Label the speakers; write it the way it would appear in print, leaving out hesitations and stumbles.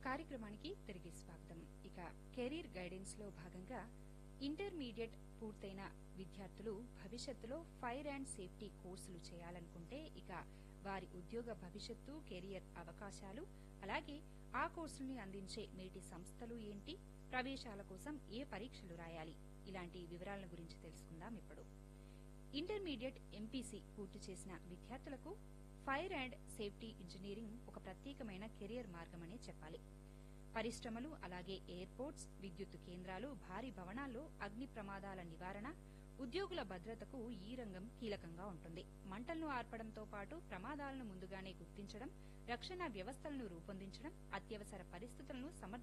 Speaker 1: కార్యక్రమానికి తిరిగి స్వాగతం. ఇక కెరీర్ గైడెన్స్ లో భాగంగా ఇంటర్మీడియట్ పూర్తయిన విద్యార్థులు భవిష్యత్తులో ఫైర్ అండ్ సేఫ్టీ కోర్సులు చేయాలనుకుంటే ఇక వారి ఉద్యోగ భవిష్యత్తు, కెరియర్ అవకాశాలు, అలాగే ఆ కోర్సుల్ని అందించే మేటి సంస్థలు ఏంటి, ప్రవేశాల కోసం ఏ పరీక్షలు రాయాలి, ఇలాంటి వివరాల గురించి తెలుసుకుందాం ఇప్పుడు. ఇంటర్మీడియట్ ఎంపీసీ పూర్తి చేసిన విద్యార్థులకు ఫైర్ అండ్ సేఫ్టీ ఇంజనీరింగ్ ఒక ప్రత్యేకమైన కెరియర్ మార్గమనే చెప్పాలి. పరిశ్రమలు, అలాగే ఎయిర్పోర్ట్స్, విద్యుత్ కేంద్రాలు, భారీ భవనాల్లో అగ్ని ప్రమాదాల నివారణ, ఉద్యోగుల భద్రతకు ఈ రంగం కీలకంగా ఉంటుంది. మంటలను ఆర్పడంతో పాటు ప్రమాదాలను ముందుగానే గుర్తించడం, రక్షణ వ్యవస్థలను రూపొందించడం, అత్యవసర పరిస్థితులను